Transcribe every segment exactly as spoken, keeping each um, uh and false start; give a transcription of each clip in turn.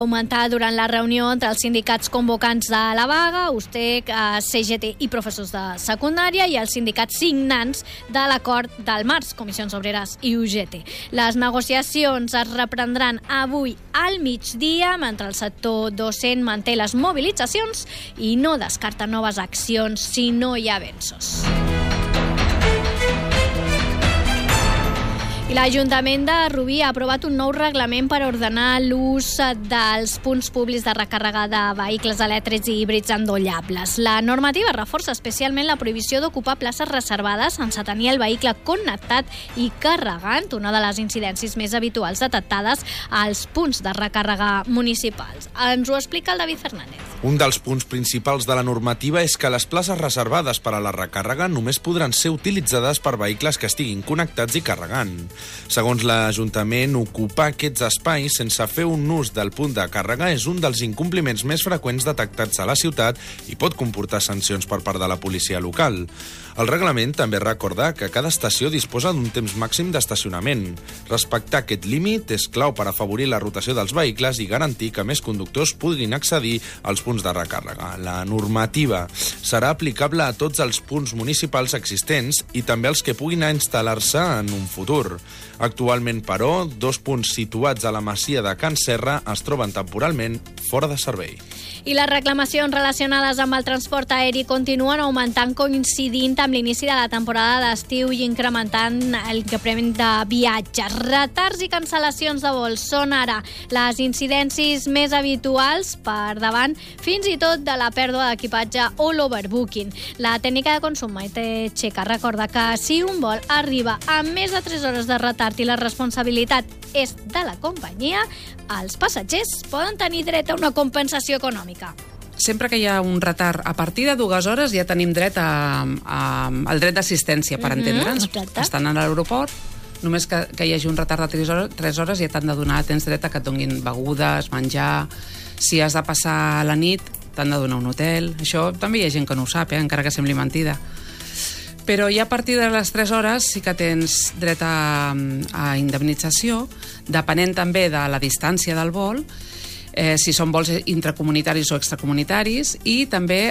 augmentar durant la reunió entre els sindicats convocants de la vaga, U S T E C, C G T i professors de secundària, i els sindicats signants de l'acord del març, Comissions Obreres i U G T. Les negociacions es reprendran avui al migdia, mentre el sector docent manté les mobilitzacions i no descarta noves accions si no hi ha avenços. I l'Ajuntament de Rubí ha aprovat un nou reglament per ordenar l'ús dels punts públics de recàrrega de vehicles elèctrics i híbrids endollables. La normativa reforça especialment la prohibició d'ocupar places reservades sense tenir el vehicle connectat i carregant, una de les incidències més habituals detectades als punts de recàrrega municipals. Ens ho explica el David Fernández. Un dels punts principals de la normativa és que les places reservades per a la recàrrega només podran ser utilitzades per vehicles que estiguin connectats i carregant. Segons l'Ajuntament, ocupar aquests espais sense fer un ús del punt de càrrega és un dels incompliments més freqüents detectats a la ciutat i pot comportar sancions per part de la policia local. El reglament també recorda que cada estació disposa d'un temps màxim d'estacionament. Respectar aquest límit és clau per afavorir la rotació dels vehicles i garantir que més conductors puguin accedir als punts de recàrrega. La normativa serà aplicable a tots els punts municipals existents i també als que puguin instal·lar-se en un futur. Actualment, però, dos punts situats a la masia de Can Serra es troben temporalment fora de servei. I les reclamacions relacionades amb el transport aeri continuen augmentant, coincidint amb l'inici de la temporada d'estiu i incrementant el increment de viatges. Retards i cancel·lacions de vols són ara les incidències més habituals, per davant fins i tot de la pèrdua d'equipatge o l'overbooking. La tècnica de consum Maite Checa recorda que si un vol arriba amb més de tres hores de retard i la responsabilitat és de la companyia, els passatgers poden tenir dret a una compensació econòmica. Sempre que hi ha un retard a partir de dues hores ja tenim dret a, a, al dret d'assistència, per mm-hmm, entendre'ns. Exacte. Estan a l'aeroport, només que, que hi hagi un retard de tres hores, tres hores ja t'han de donar, tens dret a que et donin begudes, menjar. Si has de passar la nit, t'han de donar un hotel. Això també hi ha gent que no ho sap, eh? Encara que sembli mentida. Però ja a partir de les tres hores sí que tens dret a, a indemnització, depenent també de la distància del vol, eh, si són vols intracomunitaris o extracomunitaris, i també,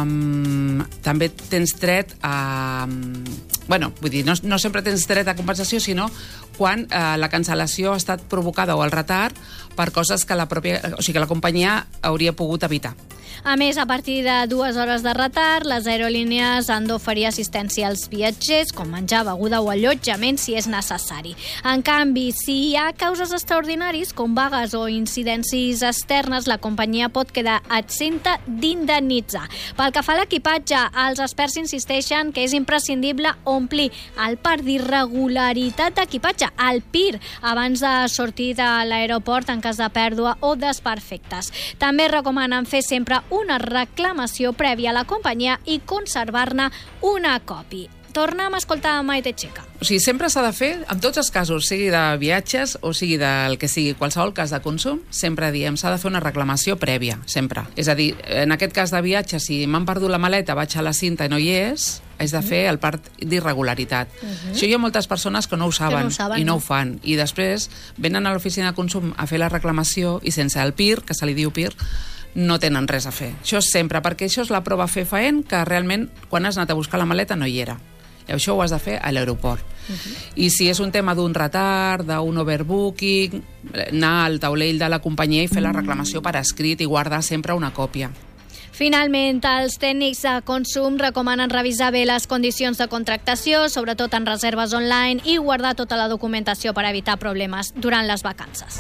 um, també tens dret a... Bueno, vull dir, no, no sempre tens dret a compensació, sinó quan eh, la cancel·lació ha estat provocada o el retard per coses que la pròpia, o sigui, que la companyia hauria pogut evitar. A més, a partir de dues hores de retard, les aerolínies han d'oferir assistència als viatgers, com menjar, beguda o allotjament, si és necessari. En canvi, si hi ha causes extraordinaris, com vagues o incidències externes, la companyia pot quedar exempta d'indemnitzar. Pel que fa a l'equipatge, els experts insisteixen que és imprescindible omplir el parc d'irregularitat d'equipatge, el P I R, abans de sortir de l'aeroport en cas de pèrdua o desperfectes. També recomanen fer sempre una reclamació prèvia a la companyia i conservar-ne una còpia. Tornem a escoltar Maite Checa. O sigui, sempre s'ha de fer, en tots els casos, sigui de viatges o sigui del que sigui, qualsevol cas de consum, sempre diem, s'ha de fer una reclamació prèvia, sempre. És a dir, en aquest cas de viatge, si m'han perdut la maleta, vaig a la cinta i no hi és, has de fer el part d'irregularitat. Uh-huh. Això hi ha moltes persones que no ho saben, no ho saben i no, no ho fan. I després venen a l'oficina de consum a fer la reclamació i sense el P I R, que se li diu P I R, no tenen res a fer. Això sempre, perquè això és la prova fefaent que realment quan has anat a buscar la maleta no hi era. I això ho has de fer a l'aeroport. Uh-huh. I si és un tema d'un retard, d'un overbooking, anar al taulell de la companyia i fer la reclamació per escrit i guardar sempre una còpia. Finalment, els tècnics de consum recomanen revisar bé les condicions de contractació, sobretot en reserves online, i guardar tota la documentació per evitar problemes durant les vacances.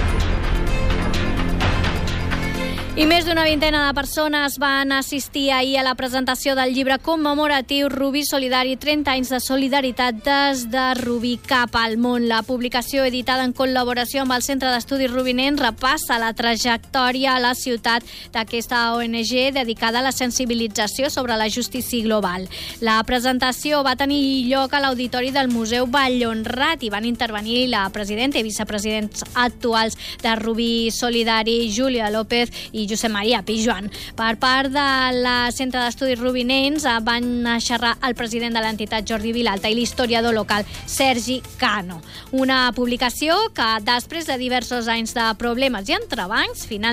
I més d'una vintena de persones van assistir ahir a la presentació del llibre commemoratiu Rubí Solidari, trenta anys de solidaritat des de Rubí cap al món. La publicació, editada en col·laboració amb el Centre d'Estudis Rubinencs, repassa la trajectòria a la ciutat d'aquesta O N G dedicada a la sensibilització sobre la justícia global. La presentació va tenir lloc a l'auditori del Museu Vallhonrat i van intervenir la presidenta i vicepresidents actuals de Rubí Solidari, Júlia López, i i Josep Maria Pijuan. Per part de la Centre d'Estudis Rubinencs van xerrar el president de l'entitat Jordi Vilalta i l'historiador local Sergi Cano. Una publicació que després de diversos anys de problemes i entrebancs finalment